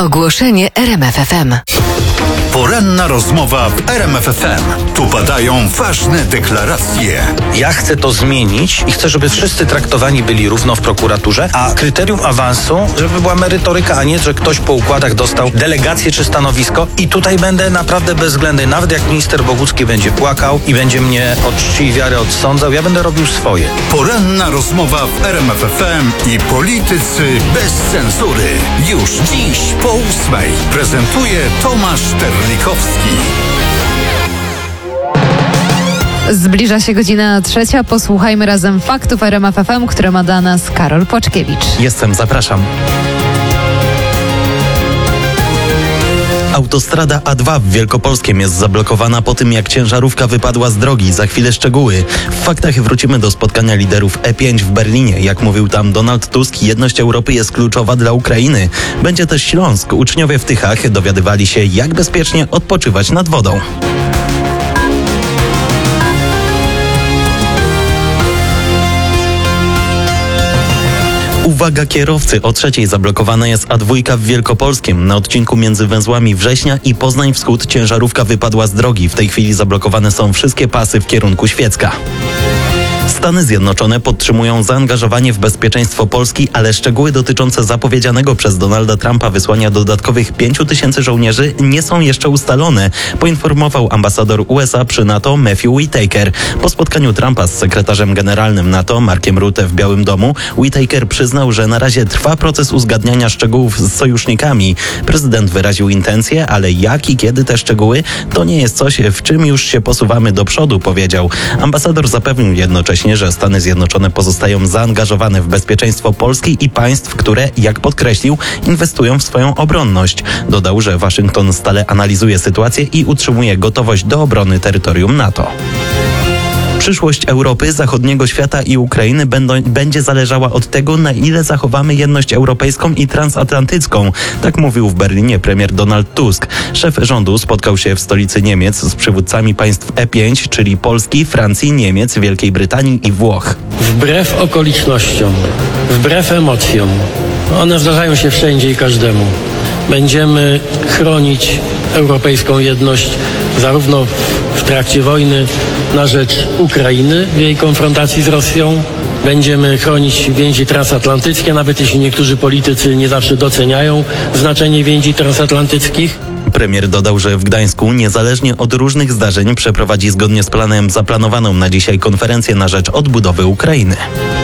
Ogłoszenie RMF FM. Poranna rozmowa w RMF FM. Tu padają ważne deklaracje. Ja chcę to zmienić i chcę, żeby wszyscy traktowani byli równo w prokuraturze, a kryterium awansu, żeby była merytoryka, a nie, że ktoś po układach dostał delegację czy stanowisko. I tutaj będę naprawdę bezwzględny. Nawet jak minister Bogucki będzie płakał i będzie mnie od czci i wiary odsądzał, ja będę robił swoje. Poranna rozmowa w RMF FM i politycy bez cenzury. Już dziś po 8:00 prezentuje Tomasz Terlikowski. Zbliża się godzina 3. Posłuchajmy razem faktów RMF FM, które ma dla nas Karol Płaczkiewicz. Jestem, zapraszam. Autostrada A2 w Wielkopolskiem jest zablokowana po tym, jak ciężarówka wypadła z drogi. Za chwilę szczegóły. W faktach wrócimy do spotkania liderów E5 w Berlinie. Jak mówił tam Donald Tusk, jedność Europy jest kluczowa dla Ukrainy. Będzie też Śląsk. Uczniowie w Tychach dowiadywali się, jak bezpiecznie odpoczywać nad wodą. Uwaga kierowcy, o 3:00 zablokowana jest A2 w Wielkopolskiem. Na odcinku między węzłami Września i Poznań Wschód ciężarówka wypadła z drogi. W tej chwili zablokowane są wszystkie pasy w kierunku Świecka. Stany Zjednoczone podtrzymują zaangażowanie w bezpieczeństwo Polski, ale szczegóły dotyczące zapowiedzianego przez Donalda Trumpa wysłania dodatkowych 5,000 żołnierzy nie są jeszcze ustalone, poinformował ambasador USA przy NATO Matthew Whitaker. Po spotkaniu Trumpa z sekretarzem generalnym NATO Markiem Rutte w Białym Domu, Whitaker przyznał, że na razie trwa proces uzgadniania szczegółów z sojusznikami. Prezydent wyraził intencje, ale jak i kiedy te szczegóły, to nie jest coś, w czym już się posuwamy do przodu, powiedział. Ambasador zapewnił jednocześnie, że Stany Zjednoczone pozostają zaangażowane w bezpieczeństwo Polski i państw, które, jak podkreślił, inwestują w swoją obronność. Dodał, że Waszyngton stale analizuje sytuację i utrzymuje gotowość do obrony terytorium NATO. Przyszłość Europy, zachodniego świata i Ukrainy będzie zależała od tego, na ile zachowamy jedność europejską i transatlantycką. Tak mówił w Berlinie premier Donald Tusk. Szef rządu spotkał się w stolicy Niemiec z przywódcami państw E5, czyli Polski, Francji, Niemiec, Wielkiej Brytanii i Włoch. Wbrew okolicznościom, wbrew emocjom, one zdarzają się wszędzie i każdemu. Będziemy chronić europejską jedność zarówno w trakcie wojny na rzecz Ukrainy w jej konfrontacji z Rosją. Będziemy chronić więzi transatlantyckie, nawet jeśli niektórzy politycy nie zawsze doceniają znaczenie więzi transatlantyckich. Premier dodał, że w Gdańsku, niezależnie od różnych zdarzeń, przeprowadzi zgodnie z planem zaplanowaną na dzisiaj konferencję na rzecz odbudowy Ukrainy.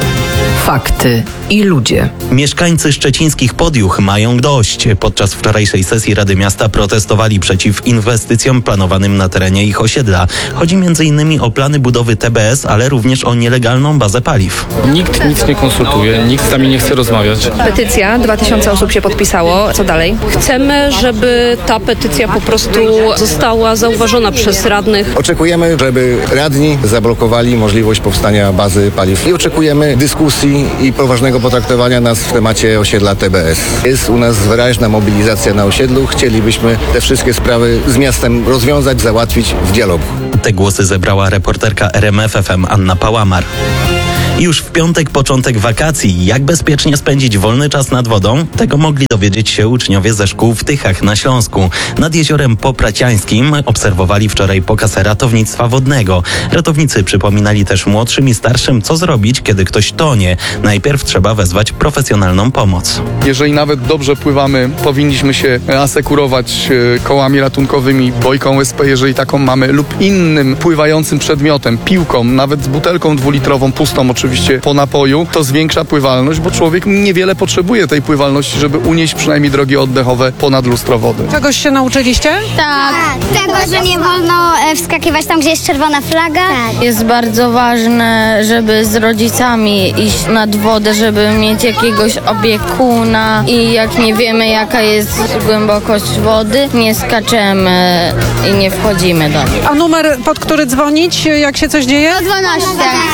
Fakty i ludzie. Mieszkańcy szczecińskich Podjuch mają dość. Podczas wczorajszej sesji Rady Miasta protestowali przeciw inwestycjom planowanym na terenie ich osiedla. Chodzi m.in. o plany budowy TBS, ale również o nielegalną bazę paliw. Nikt nic nie konsultuje, nikt z nami nie chce rozmawiać. Petycja, 2000 osób się podpisało. Co dalej? Chcemy, żeby ta petycja po prostu została zauważona przez radnych. Oczekujemy, żeby radni zablokowali możliwość powstania bazy paliw i oczekujemy dyskusji i poważnego potraktowania nas w temacie osiedla TBS. Jest u nas wyraźna mobilizacja na osiedlu. Chcielibyśmy te wszystkie sprawy z miastem rozwiązać, załatwić w dialogu. Te głosy zebrała reporterka RMF FM Anna Pałamar. Już w piątek początek wakacji. Jak bezpiecznie spędzić wolny czas nad wodą? Tego mogli dowiedzieć się uczniowie ze szkół w Tychach na Śląsku. Nad jeziorem Popraciańskim obserwowali wczoraj pokaz ratownictwa wodnego. Ratownicy przypominali też młodszym i starszym, co zrobić, kiedy ktoś tonie. Najpierw trzeba wezwać profesjonalną pomoc. Jeżeli nawet dobrze pływamy, powinniśmy się asekurować kołami ratunkowymi, bojką SP, jeżeli taką mamy, lub innym pływającym przedmiotem, piłką, nawet z butelką 2-litrową, pustą oczywiście po napoju. To zwiększa pływalność, bo człowiek niewiele potrzebuje tej pływalności, żeby unieść przynajmniej drogi oddechowe ponad lustro wody. Czegoś się nauczyliście? Tak. Tego, że nie wolno wskakiwać tam, gdzie jest czerwona flaga. Tak. Jest bardzo ważne, żeby z rodzicami iść nad wodę, żeby mieć jakiegoś opiekuna i jak nie wiemy, jaka jest głębokość wody, nie skaczemy i nie wchodzimy do niej. A numer, pod który dzwonić, jak się coś dzieje? 12.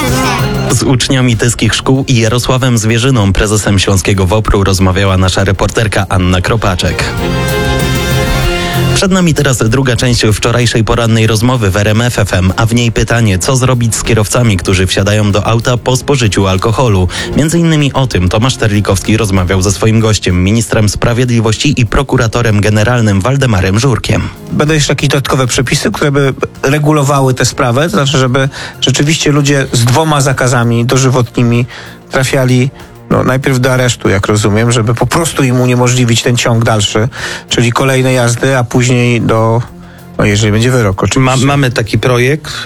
Z uczniami tyskich szkół i Jarosławem Zwierzyną, prezesem Śląskiego WOPR-u, rozmawiała nasza reporterka Anna Kropaczek. Przed nami teraz druga część wczorajszej porannej rozmowy w RMF FM, a w niej pytanie, co zrobić z kierowcami, którzy wsiadają do auta po spożyciu alkoholu. Między innymi o tym Tomasz Terlikowski rozmawiał ze swoim gościem, ministrem sprawiedliwości i prokuratorem generalnym Waldemarem Żurkiem. Będą jeszcze jakieś dodatkowe przepisy, które by regulowały tę sprawę, to znaczy, żeby rzeczywiście ludzie z 2 zakazami dożywotnimi trafiali najpierw do aresztu, jak rozumiem, żeby po prostu im uniemożliwić ten ciąg dalszy, czyli kolejne jazdy, a później jeżeli będzie wyrok oczywiście. Mamy taki projekt,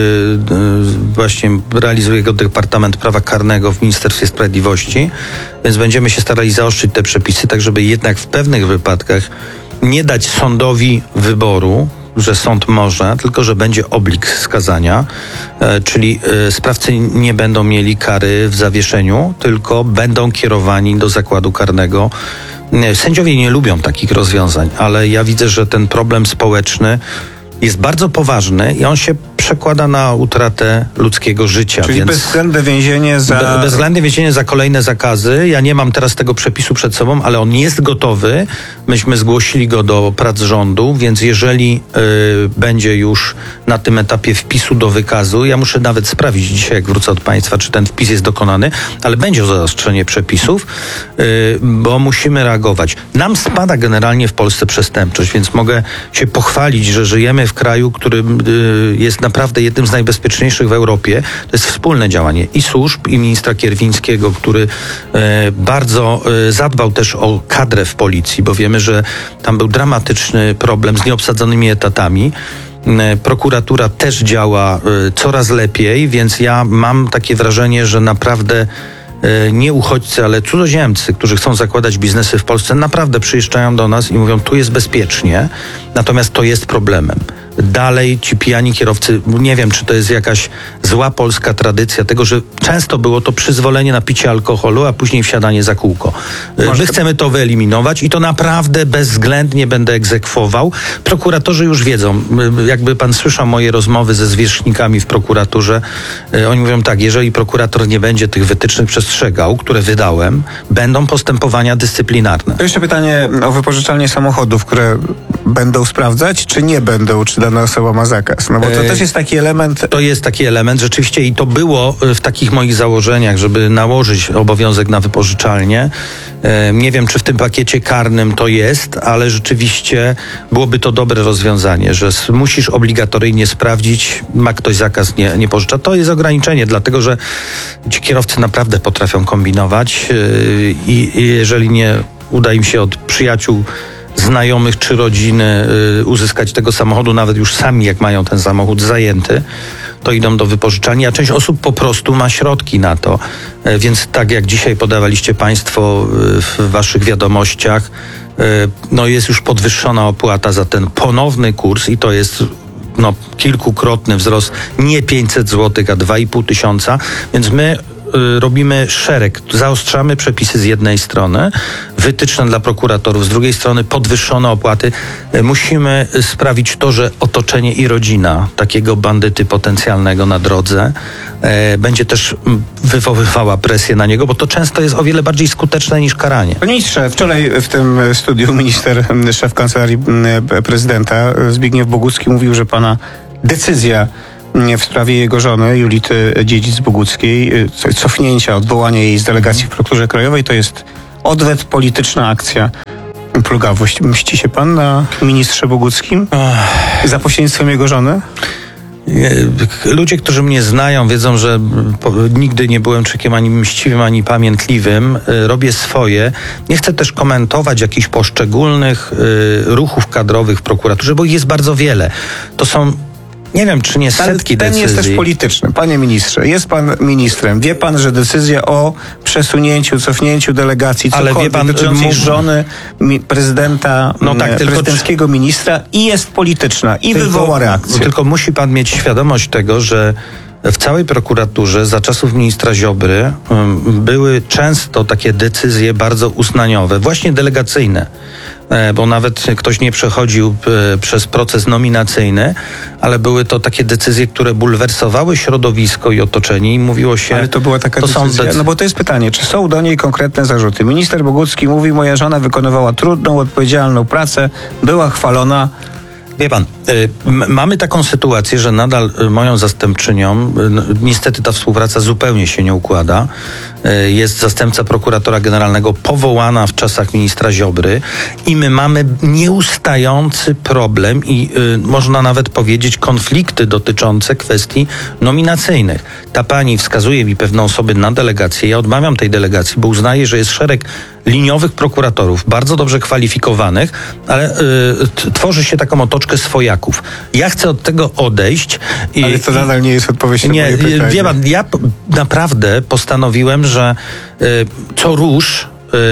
właśnie realizuje go Departament Prawa Karnego w Ministerstwie Sprawiedliwości, więc będziemy się starali zaostrzyć te przepisy, tak żeby jednak w pewnych wypadkach nie dać sądowi wyboru, że sąd może, tylko że będzie oblig skazania, czyli sprawcy nie będą mieli kary w zawieszeniu, tylko będą kierowani do zakładu karnego. Sędziowie nie lubią takich rozwiązań, ale ja widzę, że ten problem społeczny jest bardzo poważny i on się przekłada na utratę ludzkiego życia. Czyli więc bezwzględne więzienie za... Bezwzględne więzienie za kolejne zakazy. Ja nie mam teraz tego przepisu przed sobą, ale on jest gotowy. Myśmy zgłosili go do prac rządu, więc jeżeli będzie już na tym etapie wpisu do wykazu, ja muszę nawet sprawdzić dzisiaj, jak wrócę od państwa, czy ten wpis jest dokonany, ale będzie zaostrzenie przepisów, bo musimy reagować. Nam spada generalnie w Polsce przestępczość, więc mogę się pochwalić, że żyjemy w kraju, który jest naprawdę jednym z najbezpieczniejszych w Europie. To jest wspólne działanie i służb, i ministra Kierwińskiego, który bardzo zadbał też o kadrę w policji, bo wiemy, że tam był dramatyczny problem z nieobsadzonymi etatami. Prokuratura też działa coraz lepiej, więc ja mam takie wrażenie, że naprawdę nie uchodźcy, ale cudzoziemcy, którzy chcą zakładać biznesy w Polsce, naprawdę przyjeżdżają do nas i mówią, tu jest bezpiecznie, natomiast to jest problemem. Dalej ci pijani kierowcy, nie wiem, czy to jest jakaś zła polska tradycja tego, że często było to przyzwolenie na picie alkoholu, a później wsiadanie za kółko. My chcemy to wyeliminować i to naprawdę bezwzględnie będę egzekwował. Prokuratorzy już wiedzą, jakby pan słyszał moje rozmowy ze zwierzchnikami w prokuraturze, oni mówią tak, jeżeli prokurator nie będzie tych wytycznych przestrzegał, które wydałem, będą postępowania dyscyplinarne. To jeszcze pytanie o wypożyczalnie samochodów, które będą sprawdzać, czy nie będą, czy dana osoba ma zakaz? No bo to też jest taki element... To jest taki element rzeczywiście i to było w takich moich założeniach, żeby nałożyć obowiązek na wypożyczalnię. Nie wiem, czy w tym pakiecie karnym to jest, ale rzeczywiście byłoby to dobre rozwiązanie, że musisz obligatoryjnie sprawdzić, ma ktoś zakaz, nie pożycza. To jest ograniczenie, dlatego że ci kierowcy naprawdę potrafią kombinować i jeżeli nie uda im się od przyjaciół, znajomych czy rodziny uzyskać tego samochodu, nawet już sami jak mają ten samochód zajęty, to idą do wypożyczalni, a część osób po prostu ma środki na to. Więc tak jak dzisiaj podawaliście państwo w waszych wiadomościach, jest już podwyższona opłata za ten ponowny kurs i to jest kilkukrotny wzrost, nie 500 zł, a 2,5 tysiąca, więc my robimy szereg, zaostrzamy przepisy z jednej strony, wytyczne dla prokuratorów, z drugiej strony podwyższone opłaty. Musimy sprawić to, że otoczenie i rodzina takiego bandyty potencjalnego na drodze będzie też wywoływała presję na niego, bo to często jest o wiele bardziej skuteczne niż karanie. Panie ministrze, wczoraj w tym studiu szef Kancelarii Prezydenta Zbigniew Bogucki mówił, że pana decyzja w sprawie jego żony, Julity Dziedzic-Boguckiej, cofnięcia, odwołania jej z delegacji w Prokuraturze Krajowej, to jest odwet, polityczna akcja. Plugawość. Mści się pan na ministrze Boguckim za pośrednictwem jego żony? Ludzie, którzy mnie znają, wiedzą, że nigdy nie byłem człowiekiem ani mściwym, ani pamiętliwym. Robię swoje. Nie chcę też komentować jakichś poszczególnych ruchów kadrowych w prokuraturze, bo ich jest bardzo wiele. To są, nie wiem, czy nie setki decyzji. Ten jest też polityczny. Panie ministrze, jest pan ministrem. Wie pan, że decyzja o przesunięciu, cofnięciu delegacji, cokolwiek dotyczącej żony prezydenta, prezydenckiego ministra i jest polityczna i wywoła reakcję. Tylko musi pan mieć świadomość tego, że w całej prokuraturze za czasów ministra Ziobry były często takie decyzje bardzo uznaniowe, właśnie delegacyjne, bo nawet ktoś nie przechodził przez proces nominacyjny, ale były to takie decyzje, które bulwersowały środowisko i otoczenie i mówiło się... Ale to była taka decyzja, no bo to jest pytanie, czy są do niej konkretne zarzuty? Minister Bogucki mówi, moja żona wykonywała trudną, odpowiedzialną pracę, była chwalona. Wie pan, mamy taką sytuację, że nadal moją zastępczynią, niestety ta współpraca zupełnie się nie układa. Jest zastępca prokuratora generalnego powołana w czasach ministra Ziobry i my mamy nieustający problem i można nawet powiedzieć konflikty dotyczące kwestii nominacyjnych. Ta pani wskazuje mi pewne osoby na delegację. Ja odmawiam tej delegacji, bo uznaję, że jest szereg liniowych prokuratorów, bardzo dobrze kwalifikowanych, ale tworzy się taką otoczkę swojaków. Ja chcę od tego odejść. Ale to nadal nie jest odpowiedź na moje pytanie. Wie pan, ja naprawdę postanowiłem, że co róż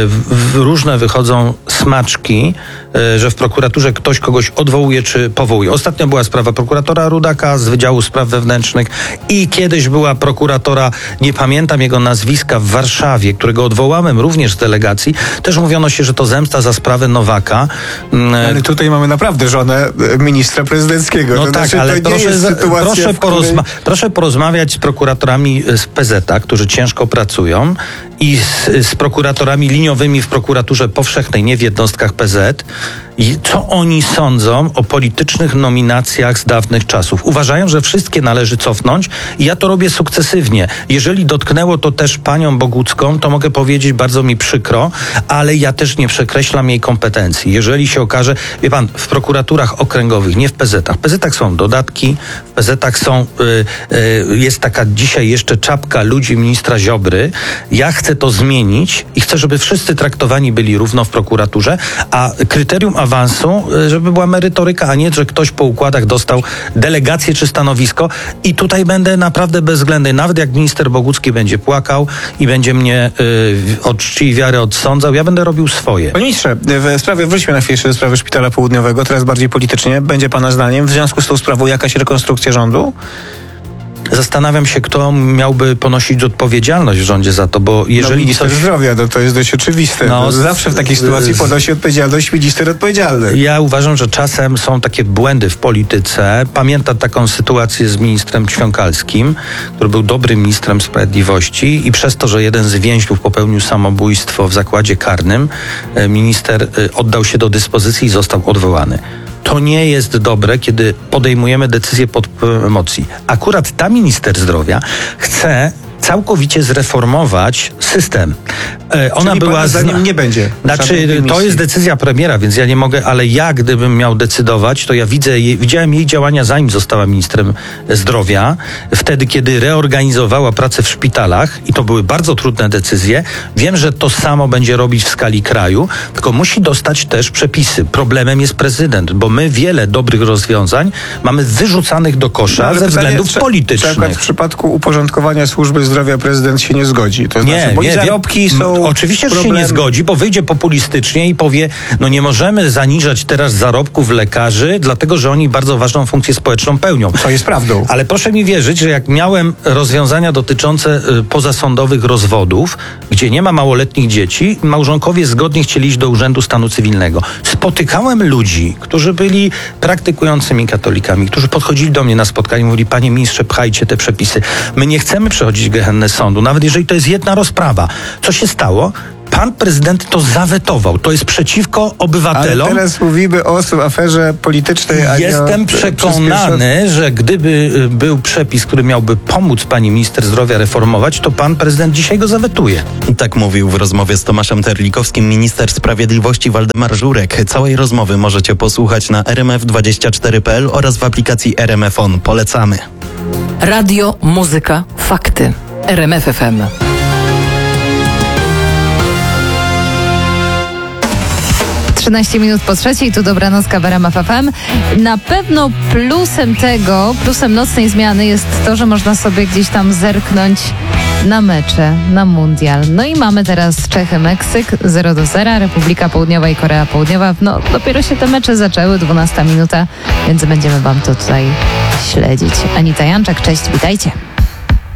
różne wychodzą smaczki, że w prokuraturze ktoś kogoś odwołuje czy powołuje. Ostatnio była sprawa prokuratora Rudaka z Wydziału Spraw Wewnętrznych i kiedyś była prokuratora, nie pamiętam jego nazwiska, w Warszawie, którego odwołałem również z delegacji. Też mówiono się, że to zemsta za sprawę Nowaka. Ale tutaj mamy naprawdę żonę ministra prezydenckiego. No to tak, znaczy, ale to nie jest sytuacja, proszę porozmawiać z prokuratorami z PZ-a, którzy ciężko pracują i z prokuratorami liniowymi w prokuraturze powszechnej, nie w jednostkach PZ. I co oni sądzą o politycznych nominacjach z dawnych czasów? Uważają, że wszystkie należy cofnąć i ja to robię sukcesywnie. Jeżeli dotknęło to też panią Bogucką, to mogę powiedzieć, bardzo mi przykro, ale ja też nie przekreślam jej kompetencji. Jeżeli się okaże, wie pan, w prokuraturach okręgowych, nie w PZ-ach. W PZ-ach są dodatki, w PZ-ach są, jest taka dzisiaj jeszcze czapka ludzi ministra Ziobry. Ja chcę to zmienić i chcę, żeby wszyscy traktowani byli równo w prokuraturze, a kryterium awansu, żeby była merytoryka, a nie, że ktoś po układach dostał delegację czy stanowisko i tutaj będę naprawdę bezwzględny. Nawet jak minister Bogucki będzie płakał i będzie mnie od czci i wiary odsądzał, ja będę robił swoje. Panie ministrze, wróćmy na chwilę do sprawy Szpitala Południowego, teraz bardziej politycznie. Będzie pana zdaniem w związku z tą sprawą jakaś rekonstrukcja rządu? Zastanawiam się, kto miałby ponosić odpowiedzialność w rządzie za to, bo jeżeli... Minister zdrowia, to jest dość oczywiste. Zawsze w takiej sytuacji ponosi odpowiedzialność minister odpowiedzialny. Ja uważam, że czasem są takie błędy w polityce. Pamiętam taką sytuację z ministrem Ćwiąkalskim, który był dobrym ministrem sprawiedliwości i przez to, że jeden z więźniów popełnił samobójstwo w zakładzie karnym, minister oddał się do dyspozycji i został odwołany. To nie jest dobre, kiedy podejmujemy decyzje pod wpływem emocji. Akurat ta minister zdrowia chce całkowicie zreformować system. Ona czyli była zdaniem nie będzie. Znaczy, to jest decyzja premiera, więc ja nie mogę, ale ja gdybym miał decydować, to ja widziałem jej działania, zanim została ministrem zdrowia, wtedy, kiedy reorganizowała pracę w szpitalach i to były bardzo trudne decyzje. Wiem, że to samo będzie robić w skali kraju, tylko musi dostać też przepisy. Problemem jest prezydent, bo my wiele dobrych rozwiązań mamy wyrzucanych do kosza ze względów politycznych. Czy w przypadku uporządkowania służby zdrowia prezydent się nie zgodzi? To znaczy, bo zarobki są... Oczywiście, że się nie zgodzi, bo wyjdzie populistycznie i powie, no nie możemy zaniżać teraz zarobków lekarzy, dlatego, że oni bardzo ważną funkcję społeczną pełnią. To jest prawdą. Ale proszę mi wierzyć, że jak miałem rozwiązania dotyczące pozasądowych rozwodów, gdzie nie ma małoletnich dzieci, małżonkowie zgodnie chcieli iść do Urzędu Stanu Cywilnego. Spotykałem ludzi, którzy byli praktykującymi katolikami, którzy podchodzili do mnie na spotkanie i mówili, panie ministrze, pchajcie te przepisy. My nie chcemy przechodzić gehennę sądu, nawet jeżeli to jest jedna rozprawa. Co się stało? Pan prezydent to zawetował. To jest przeciwko obywatelom. Ale teraz mówimy o aferze politycznej. Jestem przekonany, że gdyby był przepis, który miałby pomóc pani minister zdrowia reformować, to pan prezydent dzisiaj go zawetuje. Tak mówił w rozmowie z Tomaszem Terlikowskim minister sprawiedliwości Waldemar Żurek. Całej rozmowy możecie posłuchać na rmf24.pl oraz w aplikacji RMF On. Polecamy. Radio, muzyka, fakty. RMF FM. Minut po trzeciej, tu dobranocka w RMF FM. Na pewno plusem nocnej zmiany jest to, że można sobie gdzieś tam zerknąć na mecze, na mundial. No i mamy teraz Czechy, Meksyk 0-0, Republika Południowa i Korea Południowa. No dopiero się te mecze zaczęły, 12 minuta, więc będziemy wam to tutaj śledzić. Anita Janczak, cześć, witajcie.